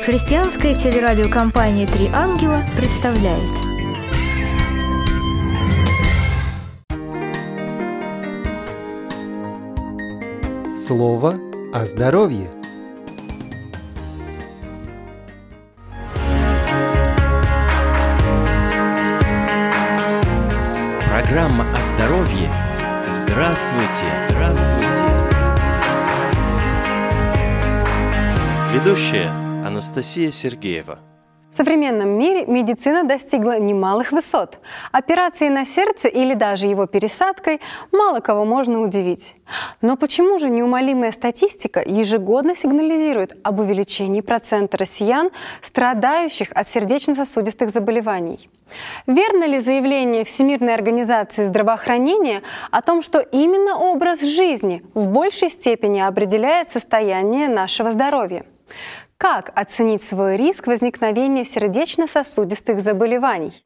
Христианская телерадиокомпания «Три ангела» представляет. Слово о здоровье. Программа о здоровье. Здравствуйте! Здравствуйте! Ведущая Анастасия Сергеева. В современном мире медицина достигла немалых высот. Операцией на сердце или даже его пересадкой мало кого можно удивить. Но почему же неумолимая статистика ежегодно сигнализирует об увеличении процента россиян, страдающих от сердечно-сосудистых заболеваний? Верно ли заявление Всемирной организации здравоохранения о том, что именно образ жизни в большей степени определяет состояние нашего здоровья? Как оценить свой риск возникновения сердечно-сосудистых заболеваний?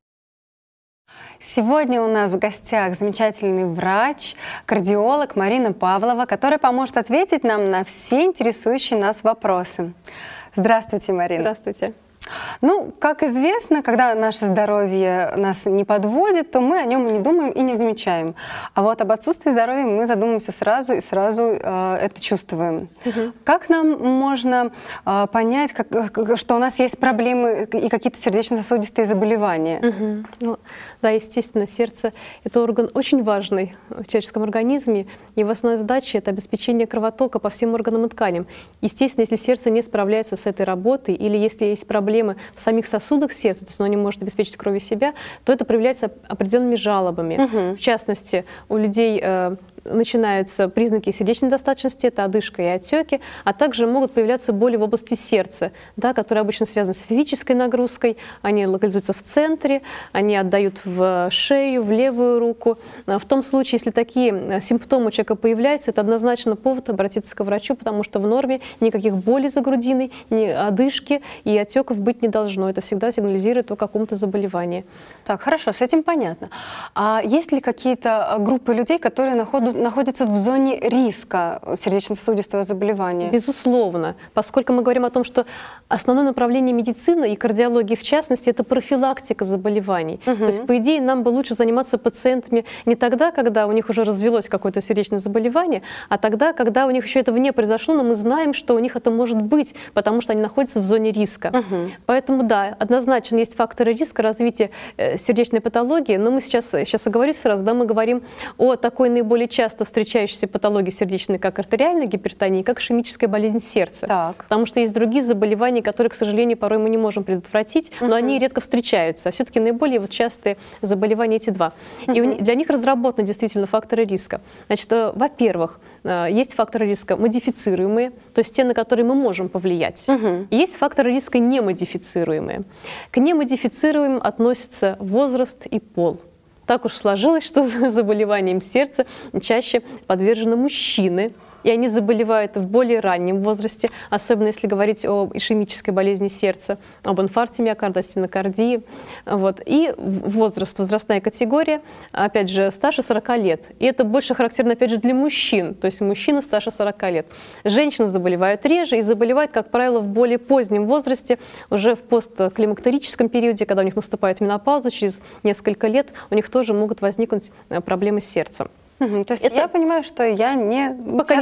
Сегодня у нас в гостях замечательный врач, кардиолог Марина Павлова, которая поможет ответить нам на все интересующие нас вопросы. Здравствуйте, Марина. Здравствуйте. Ну, как известно, когда наше здоровье нас не подводит, то мы о нем и не думаем, и не замечаем. А вот об отсутствии здоровья мы задумаемся сразу и сразу это чувствуем. Как нам можно понять, что у нас есть проблемы и какие-то сердечно-сосудистые заболевания? Ну, да, естественно, сердце — это орган очень важный в человеческом организме. Его основная задача — это обеспечение кровотока по всем органам и тканям. Естественно, если сердце не справляется с этой работой или если есть проблемы в самих сосудах сердца, то есть оно не может обеспечить кровью себя, то это проявляется определенными жалобами. В частности, у людей начинаются признаки сердечной недостаточности, это одышка и отеки, а также могут появляться боли в области сердца, да, которые обычно связаны с физической нагрузкой, они локализуются в центре, они отдают в шею, в левую руку. В том случае, если такие симптомы у человека появляются, это однозначно повод обратиться к врачу, потому что в норме никаких болей за грудиной, ни одышки и отеков быть не должно. Это всегда сигнализирует о каком-то заболевании. Так, хорошо, с этим понятно. А есть ли какие-то группы людей, которые находятся в зоне риска сердечно-сосудистого заболевания? Безусловно, поскольку мы говорим о том, что основное направление медицины и кардиологии в частности — это профилактика заболеваний. То есть, по идее, нам бы лучше заниматься пациентами не тогда, когда у них уже развелось какое-то сердечное заболевание, а тогда, когда у них еще этого не произошло, но мы знаем, что у них это может быть, потому что они находятся в зоне риска. Поэтому да, однозначно есть факторы риска развития сердечной патологии, но мы сейчас оговорюсь сразу, да, мы говорим о такой наиболее часто встречающейся патологии сердечной, как артериальная гипертония, как ишемическая болезнь сердца. Потому что есть другие заболевания, которые, к сожалению, порой мы не можем предотвратить, но они редко встречаются. А все-таки наиболее частые заболевания эти два. И для них разработаны действительно факторы риска. Значит, во-первых, есть факторы риска модифицируемые, то есть те, на которые мы можем повлиять. И есть факторы риска немодифицируемые. К немодифицируемым относятся возраст и пол. Так уж сложилось, что заболеваниям сердца чаще подвержены мужчины, и они заболевают в более раннем возрасте, особенно если говорить о ишемической болезни сердца, об инфаркте миокарда, стенокардии. Вот. И возрастная категория, опять же, старше 40 лет. И это больше характерно, опять же, для мужчин, то есть мужчины старше 40 лет. Женщины заболевают реже и заболевают, как правило, в более позднем возрасте, уже в постклимактерическом периоде, когда у них наступает менопауза, через несколько лет у них тоже могут возникнуть проблемы с сердцем. То есть я понимаю, что я пока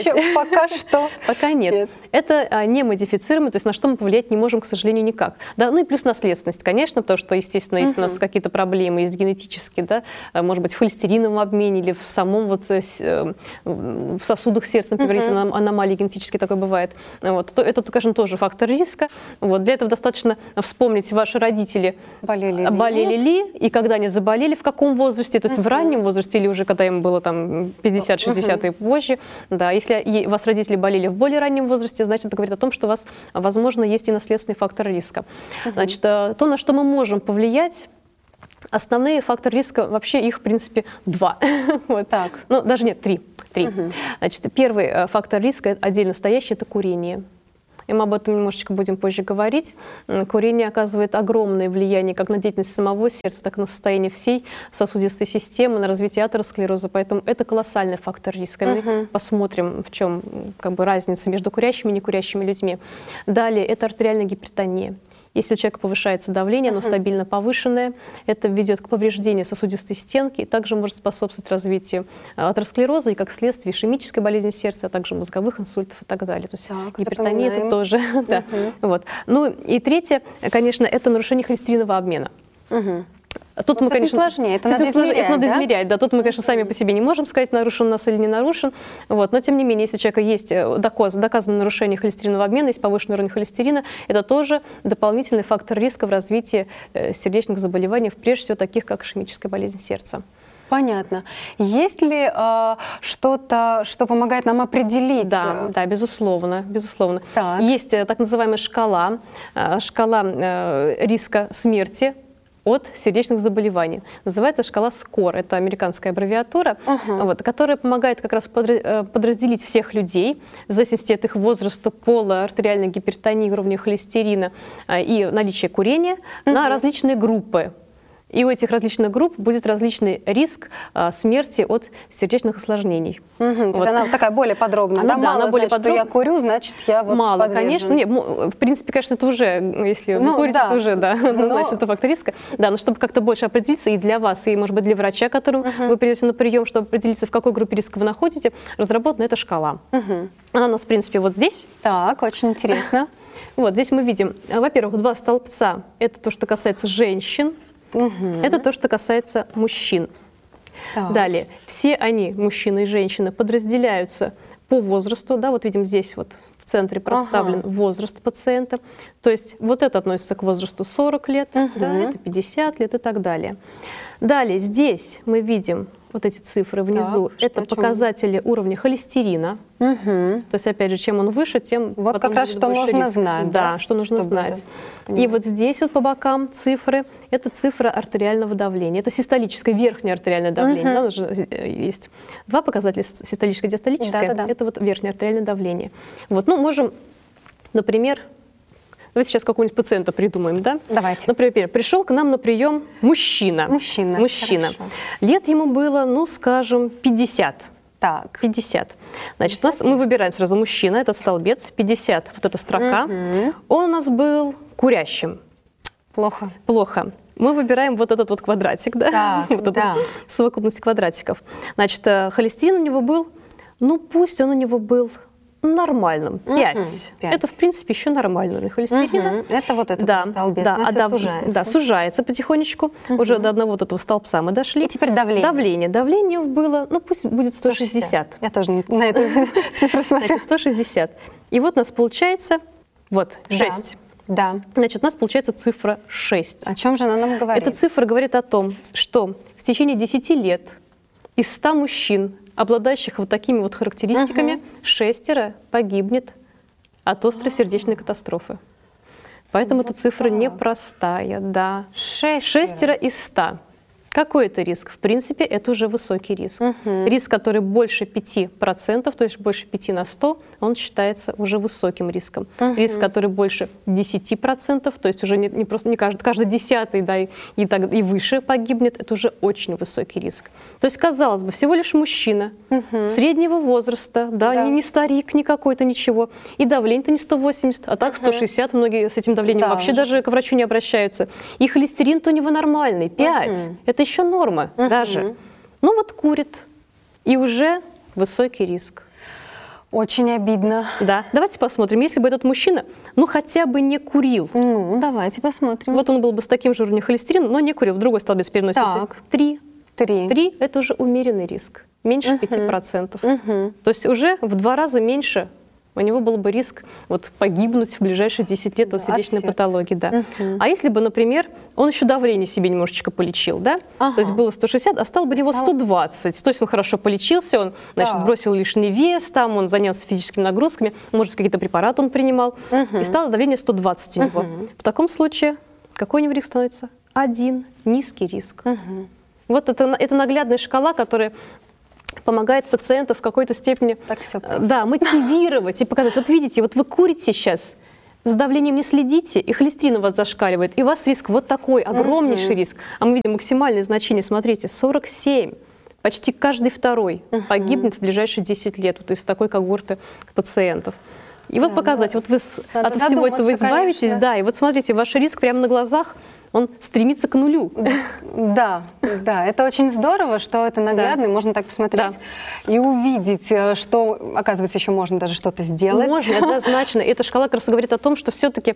что. Пока нет. Это не модифицируемо, то есть на что мы повлиять не можем, к сожалению, никак. Да, ну и плюс наследственность, конечно, потому что, естественно, если у нас какие-то проблемы есть генетические, да, может быть, в холестериновом обмене или в самом в сосудах сердца, например, если аномалии генетические такое бывает, вот, то это, конечно, тоже фактор риска. Вот, для этого достаточно вспомнить, ваши родители болели ли, и когда они заболели, в каком возрасте, то есть в раннем возрасте или уже когда им было там 50-60 и позже. Да, если у вас родители болели в более раннем возрасте, значит, это говорит о том, что у вас, возможно, есть и наследственный фактор риска. Значит, то, на что мы можем повлиять, основные факторы риска, вообще их, в принципе, два. Вот. Ну, даже нет, три. Значит, первый фактор риска, отдельно стоящий, это курение. и мы об этом немножечко будем позже говорить. Курение оказывает огромное влияние как на деятельность самого сердца, так и на состояние всей сосудистой системы, на развитие атеросклероза, поэтому это колоссальный фактор риска. Мы посмотрим, в чем разница между курящими и некурящими людьми. Далее, это артериальная гипертония. Если у человека повышается давление, оно стабильно повышенное, это ведет к повреждению сосудистой стенки и также может способствовать развитию атеросклероза и, как следствие, ишемической болезни сердца, а также мозговых инсультов и так далее. То есть гипертония это тоже. Да. Вот. Ну и третье, конечно, это нарушение холестеринового обмена. Тут мы, конечно, сложнее, это надо измерять, да? Тут мы, конечно, сами по себе не можем сказать, нарушен у нас или не нарушен. Вот. Но, тем не менее, если у человека есть доказанное нарушение холестеринового обмена, есть повышенный уровень холестерина, это тоже дополнительный фактор риска в развитии сердечных заболеваний, прежде всего таких, как ишемическая болезнь сердца. Понятно. Есть ли что-то, что помогает нам определить? Да, безусловно. Так. Есть так называемая шкала риска смерти от сердечных заболеваний. Называется шкала СКОР. Это американская аббревиатура, которая помогает как раз подразделить всех людей в зависимости от их возраста, пола, артериальной гипертонии, уровня холестерина и наличия курения на различные группы. И у этих различных групп будет различный риск смерти от сердечных осложнений. То есть она такая более подробная. Мало более что я курю, значит, я мало, подвержен. конечно. Нет, в принципе, конечно, это уже, если вы курите, это уже, значит, это фактор риска. Да, но чтобы как-то больше определиться и для вас, и, может быть, для врача, которому вы придете на прием, чтобы определиться, в какой группе риска вы находитесь, разработана эта шкала. Она у нас, в принципе, вот здесь. Так, очень интересно. Вот здесь мы видим, во-первых, два столбца. Это то, что касается женщин. Это то, что касается мужчин. Так. Далее, все они, мужчины и женщины, подразделяются по возрасту. Да, вот видим здесь вот в центре проставлен возраст пациента. То есть вот это относится к возрасту 40 лет, да, это 50 лет и так далее. Далее, здесь мы видим вот эти цифры внизу. Так, это показатели уровня холестерина. То есть, опять же, чем он выше, тем вот как раз что нужно знать. Да, что нужно знать. И вот здесь вот по бокам цифры. Это цифра артериального давления. Это систолическое, верхнее артериальное давление. Да, есть два показателя, систолическое и диастолическое. Это вот верхнее артериальное давление. Вот, ну, можем, например, давайте сейчас какого-нибудь пациента придумаем, да? Давайте. Например, пришел к нам на прием мужчина. Мужчина. Лет ему было, ну, скажем, 50. Так. 50. Значит, мы выбираем сразу мужчина, это столбец, 50, вот эта строка. Он у нас был курящим. Плохо. Мы выбираем вот этот вот квадратик, да? Так, вот совокупность квадратиков. Значит, холестерин у него был, ну, пусть он у него был нормальным, 5. Это, в принципе, еще нормальный уровень холестерина. Это вот этот столбец, сужается. Да, сужается потихонечку. Уже до одного вот этого столбца мы дошли. И теперь давление. Давление было, ну, пусть будет 160. Я тоже на эту цифру смотрю. 160. И вот у нас получается, вот, 6. Да. Значит, у нас получается цифра 6. О чем же она нам говорит? Эта цифра говорит о том, что в течение 10 лет из 100 мужчин, обладающих вот такими вот характеристиками, 6 погибнет от острой сердечной катастрофы. Поэтому эта цифра непростая, да. 6 из 100. Какой это риск? В принципе, это уже высокий риск. Риск, который больше 5%, то есть больше 5 на 100, он считается уже высоким риском. Риск, который больше 10%, то есть уже не просто не каждый десятый, да, и выше погибнет, это уже очень высокий риск. То есть, казалось бы, всего лишь мужчина среднего возраста, да. Не старик, не какой-то, ничего. И давление-то не 180, а так 160. Многие с этим давлением вообще даже к врачу не обращаются. И холестерин-то у него нормальный, 5. Это еще норма даже. Ну вот курит, и уже высокий риск. Очень обидно. Да. Давайте посмотрим, если бы этот мужчина, ну, хотя бы не курил. Ну, давайте посмотрим. Вот он был бы с таким же уровнем холестерина, но не курил. В другой столбец переносился. Так. 3. 3 – это уже умеренный риск. Меньше 5%. То есть уже в 2 раза меньше у него был бы риск вот погибнуть в ближайшие 10 лет от сердечной патологии. Да. А если бы, например, он еще давление себе немножечко полечил, да? То есть было 160, а стало бы у него 120. То есть он хорошо полечился, он, значит, сбросил лишний вес, там, он занялся физическими нагрузками, может, какие-то препараты он принимал, и стало давление 120 у него. В таком случае какой у него риск становится? 1. Низкий риск. Вот это наглядная шкала, которая помогает пациенту в какой-то степени мотивировать и показать. Вот видите, вот вы курите сейчас, за давлением не следите, и холестерин у вас зашкаливает, и у вас риск вот такой, огромнейший риск. А мы видим максимальное значение, смотрите, 47. Почти каждый второй погибнет в ближайшие 10 лет вот из такой когорты пациентов. И вот показать, вот вы от всего этого избавитесь, конечно. Да, и вот смотрите, ваш риск прямо на глазах, он стремится к нулю. Да, да, это очень здорово, что это наглядно, и можно так посмотреть и увидеть, что, оказывается, еще можно даже что-то сделать. Можно, однозначно. Эта шкала как раз говорит о том, что все-таки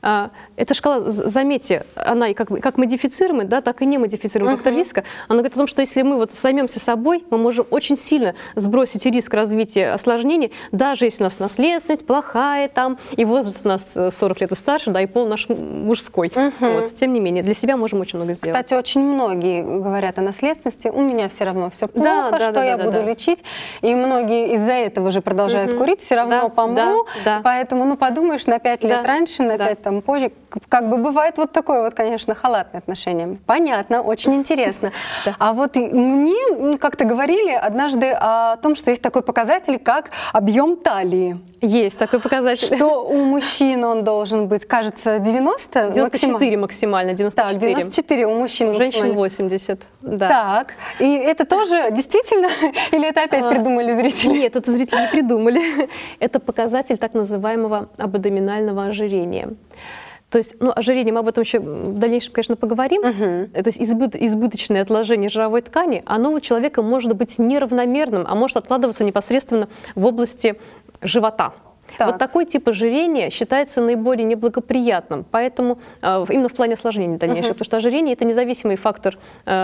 эта шкала, заметьте, она как модифицируемая, да, так и не модифицируемая фактор риска. Она говорит о том, что если мы вот займемся собой, мы можем очень сильно сбросить риск развития осложнений, даже если у нас наследственность плохая, там, и возраст у нас 40 лет и старше, да, и пол наш мужской. Вот, тем не менее, для себя можем очень много сделать. Кстати, очень многие говорят о наследственности. У меня все равно все плохо, что я буду лечить. И многие из-за этого же продолжают курить, все равно помру. Поэтому, ну, подумаешь, на 5 лет раньше, на 5 там позже. Как бы бывает вот такое вот, конечно, халатное отношение. Понятно, очень интересно. А вот мне как-то говорили однажды о том, что есть такой показатель, как объем талии. Есть такой показатель. Что у мужчин он должен быть, кажется, 90? 94 максимально, 94. Так, 94 у мужчин. У женщин 80, да. Так, и это тоже действительно, или это опять придумали зрители? Нет, это зрители не придумали. Это показатель так называемого абдоминального ожирения. То есть, ну, ожирение, мы об этом еще в дальнейшем, конечно, поговорим. То есть избыточное отложение жировой ткани, оно у человека может быть неравномерным, а может откладываться непосредственно в области живота. Так. Вот такой тип ожирения считается наиболее неблагоприятным, поэтому именно в плане осложнений дальнейшего, потому что ожирение – это независимый фактор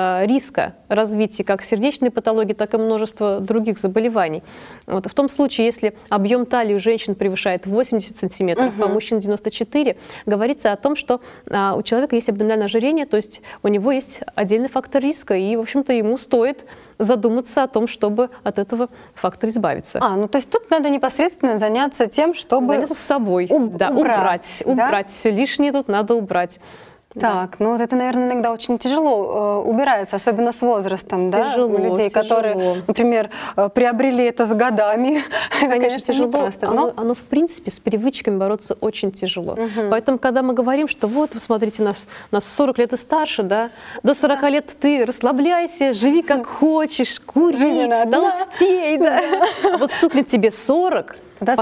риска развития как сердечной патологии, так и множества других заболеваний. Вот. В том случае, если объем талии у женщин превышает 80 сантиметров, а у мужчин 94, говорится о том, что у человека есть абдоминальное ожирение, то есть у него есть отдельный фактор риска, и, в общем-то, ему стоит задуматься о том, чтобы от этого фактора избавиться. Ну то есть тут надо непосредственно заняться тем, чтобы... Заняться собой, убрать все лишнее тут надо убрать. Так, ну вот это, наверное, иногда очень тяжело убирается, особенно с возрастом, тяжело, да, у людей, которые, например, приобрели это с годами. Конечно, тяжело. Оно, в принципе, с привычками бороться очень тяжело. Поэтому, когда мы говорим, что вот, вы смотрите, нас 40 лет и старше, да, до 40 лет ты расслабляйся, живи как хочешь, кури, толстей, да. Вот стукнет тебе 40,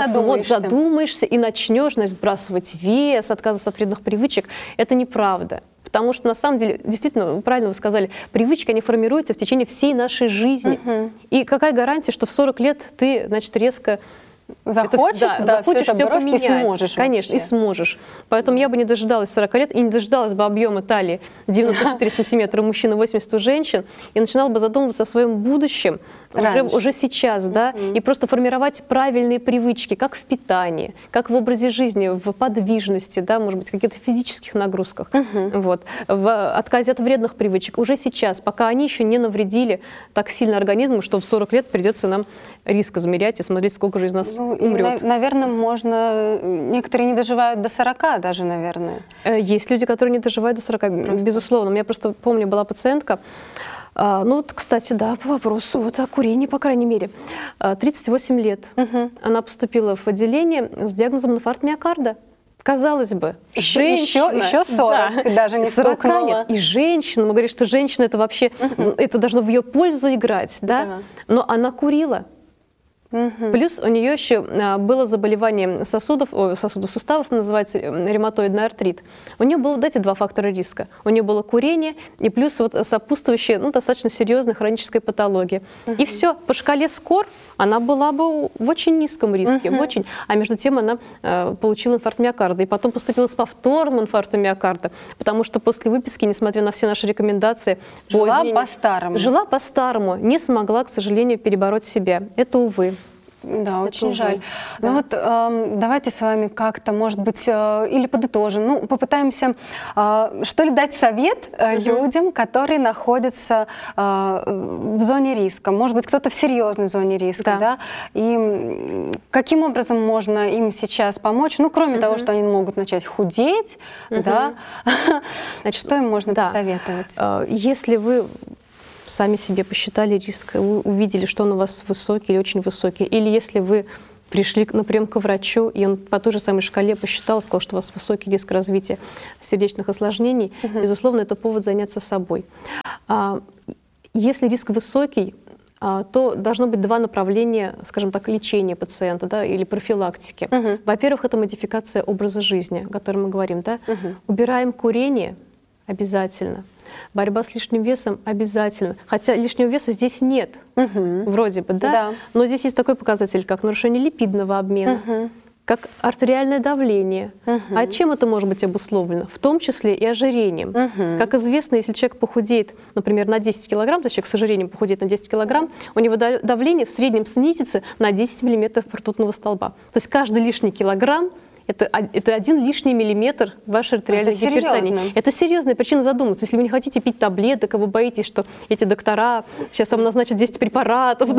задумаешься и начнешь, значит, сбрасывать вес, отказываться от вредных привычек. Это неправда. Потому что, на самом деле, действительно, правильно вы сказали, привычки, они формируются в течение всей нашей жизни. И какая гарантия, что в 40 лет ты, значит, резко захочешь все поменять. И сможешь. Конечно, и сможешь. Поэтому я бы не дожидалась 40 лет и не дожидалась бы объема талии 94 сантиметра у мужчин и 80 у женщин, и начинала бы задумываться о своем будущем уже сейчас, да, и просто формировать правильные привычки, как в питании, как в образе жизни, в подвижности, да, может быть, в каких-то физических нагрузках, вот, в отказе от вредных привычек уже сейчас, пока они еще не навредили так сильно организму, что в 40 лет придется нам риск измерять и смотреть, сколько же из нас умрет. Наверное, некоторые не доживают до 40 даже, наверное. Есть люди, которые не доживают до 40, безусловно. У меня просто, помню, была пациентка, ну вот, кстати, да, по вопросу вот о курении, по крайней мере. 38 лет. Она поступила в отделение с диагнозом инфаркт миокарда. Казалось бы, женщина... Еще 40, даже не стукнула. Нет. И женщина, мы говорим, что женщина это вообще, это должно в ее пользу играть, да? Но она курила. Плюс у нее еще было заболевание суставов, называется ревматоидный артрит. У нее было, дайте, два фактора риска. У нее было курение и плюс вот сопутствующая, достаточно серьезная хроническая патология. И все, по шкале СКОР она была бы в очень низком риске, очень. А между тем она получила инфаркт миокарда и потом поступила с повторным инфарктом миокарда, потому что после выписки, несмотря на все наши рекомендации, жила по-старому, не смогла, к сожалению, перебороть себя. Это увы. Да, очень жаль. Да. Ну вот давайте с вами как-то, может быть, или подытожим, попытаемся, что ли, дать совет людям, которые находятся в зоне риска. Может быть, кто-то в серьезной зоне риска, да? И каким образом можно им сейчас помочь? Кроме того, что они могут начать худеть, да? Значит, что им можно посоветовать? Если вы сами себе посчитали риск, увидели, что он у вас высокий или очень высокий, или если вы пришли на прием к врачу, и он по той же самой шкале посчитал, сказал, что у вас высокий риск развития сердечных осложнений, безусловно, это повод заняться собой. Если риск высокий, то должно быть два направления, скажем так, лечения пациента, да, или профилактики. Во-первых, это модификация образа жизни, о котором мы говорим. Да? Убираем курение обязательно. Борьба с лишним весом обязательно. Хотя лишнего веса здесь нет, вроде бы, да? Но здесь есть такой показатель, как нарушение липидного обмена, как артериальное давление. А чем это может быть обусловлено? В том числе и ожирением. Как известно, если человек похудеет, например, на 10 килограмм, то есть человек с ожирением похудеет на 10 килограмм, у него давление в среднем снизится на 10 миллиметров ртутного столба. То есть каждый лишний килограмм это 1 лишний миллиметр вашей артериальной гипертонии. Это серьезная причина задуматься. Если вы не хотите пить таблеток, а вы боитесь, что эти доктора сейчас вам назначат 10 препаратов,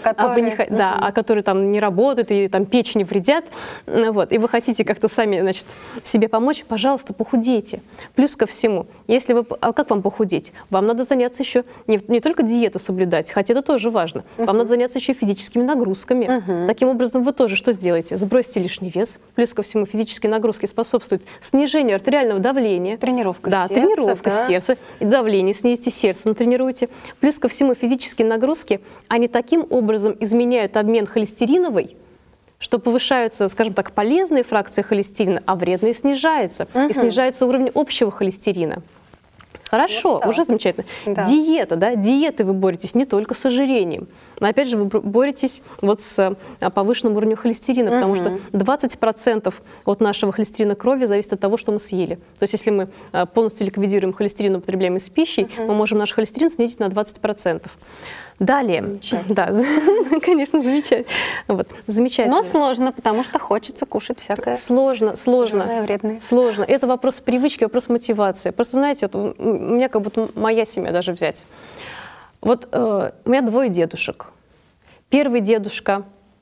которые там не работают и там печени вредят, вот, и вы хотите как-то сами, значит, себе помочь, пожалуйста, похудейте. Плюс ко всему, если вы, как вам похудеть? Вам надо заняться еще не только диету соблюдать, хотя это тоже важно. Вам надо заняться еще физическими нагрузками. Таким образом, вы тоже что сделаете? Сбросите лишний вес. Плюс ко всему, физические нагрузки способствуют снижению артериального давления. Тренировка сердца. Тренировка сердца. И давление снизите, сердце натренируйте. Плюс ко всему, физические нагрузки, они таким образом изменяют обмен холестериновой, что повышаются, скажем так, полезные фракции холестерина, а вредные снижаются. И снижается уровень общего холестерина. Хорошо, уже замечательно. Диета, да, диеты вы боретесь не только с ожирением, но опять же вы боретесь вот с повышенным уровнем холестерина, потому что 20% от нашего холестерина крови зависит от того, что мы съели. То есть если мы полностью ликвидируем холестерин, употребляемый с пищей, мы можем наш холестерин снизить на 20%. Далее, да, конечно, замечательно. Вот, замечательно. Но сложно, потому что хочется кушать всякое. Сложно. Вредное. Сложно. Это вопрос привычки, вопрос мотивации. Просто знаете, вот, у меня как будто моя семья даже взять. Вот у меня 2 дедушек. Первый дедушка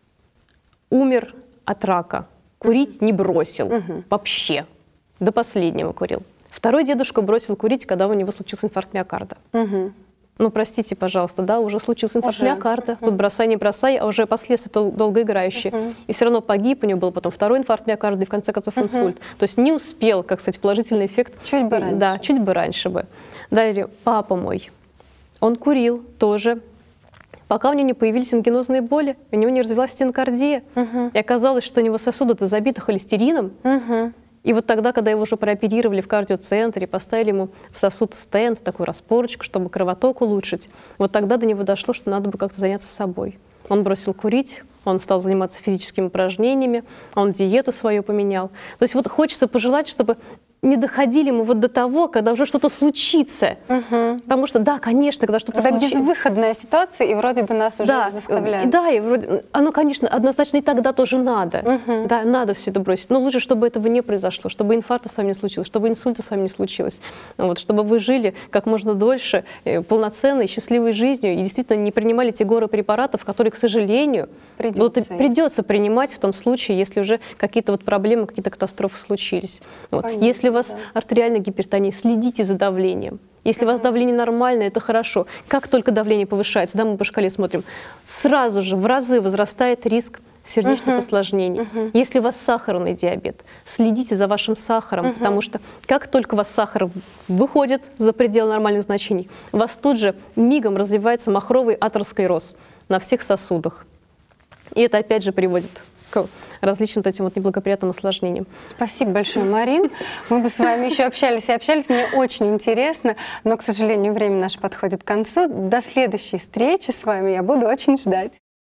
умер от рака, курить не бросил вообще, до последнего курил. Второй дедушка бросил курить, когда у него случился инфаркт миокарда. Ну, простите, пожалуйста, да, уже случился инфаркт миокарда. Тут бросай, не бросай, а уже последствия долгоиграющие. И все равно погиб, у него был потом 2-й инфаркт миокарда и в конце концов инсульт. То есть не успел, как сказать, положительный эффект. Чуть бы раньше. Да, чуть бы раньше бы. Далее, папа мой, он курил тоже, пока у него не появились ангинозные боли, у него не развилась стенокардия. И оказалось, что у него сосуды-то забиты холестерином. И вот тогда, когда его уже прооперировали в кардиоцентре, поставили ему в сосуд стенд, такую распорочку, чтобы кровоток улучшить, вот тогда до него дошло, что надо бы как-то заняться собой. Он бросил курить, он стал заниматься физическими упражнениями, он диету свою поменял. То есть вот хочется пожелать, чтобы не доходили мы вот до того, когда уже что-то случится. Потому что, да, конечно, когда что-то случится. Это безвыходная ситуация, и вроде бы нас уже заставляют. Да, и вроде, оно, конечно, однозначно и тогда тоже надо. Да, надо все это бросить. Но лучше, чтобы этого не произошло, чтобы инфаркта с вами не случилось, чтобы инсульта с вами не случилось. Вот, чтобы вы жили как можно дольше, полноценной, счастливой жизнью и действительно не принимали те горы препаратов, которые, к сожалению, придется принимать в том случае, если уже какие-то вот проблемы, какие-то катастрофы случились. Вот. Если у вас артериальная гипертония, следите за давлением. Если у вас давление нормальное, это хорошо. Как только давление повышается, да, мы по шкале смотрим, сразу же в разы возрастает риск сердечных осложнений. Если у вас сахарный диабет, следите за вашим сахаром, потому что как только у вас сахар выходит за пределы нормальных значений, у вас тут же мигом развивается махровый атеросклероз на всех сосудах. И это опять же приводит к различным вот этим вот неблагоприятным осложнениям. Спасибо большое, Марин. Мы бы с вами еще общались и общались. Мне очень интересно, но, к сожалению, время наше подходит к концу. До следующей встречи с вами я буду очень ждать.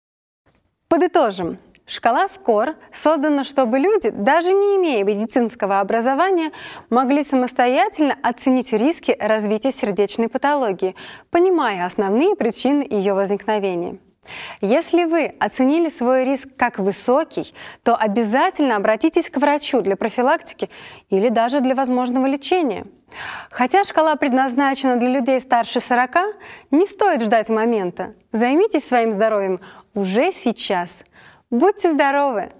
Подытожим. Шкала СКОР создана, чтобы люди, даже не имея медицинского образования, могли самостоятельно оценить риски развития сердечной патологии, понимая основные причины ее возникновения. Если вы оценили свой риск как высокий, то обязательно обратитесь к врачу для профилактики или даже для возможного лечения. Хотя шкала предназначена для людей старше 40, не стоит ждать момента. Займитесь своим здоровьем уже сейчас. Будьте здоровы!